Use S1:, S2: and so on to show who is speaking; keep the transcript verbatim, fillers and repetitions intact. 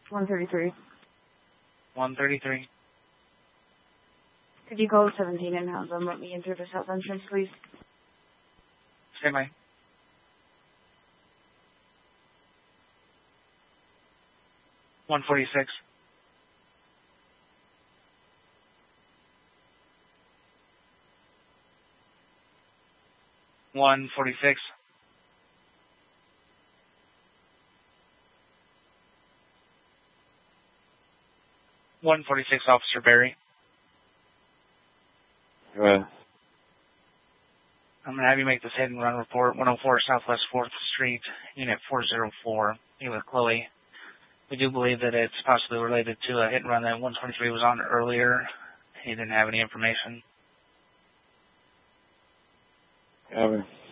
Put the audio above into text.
S1: one thirty-three.
S2: one thirty-three.
S1: Could you call seventeen and have them let me into the south entrance, please?
S2: Stand by. one forty-six. one forty-six. one forty-six, Officer Berry.
S3: Go ahead.
S2: I'm going to have you make this hit and run report, one oh four Southwest fourth Street, Unit four oh four, here with Chloe. We do believe that it's possibly related to a hit and run that one twenty-three was on earlier. He didn't have any information.
S3: Copy.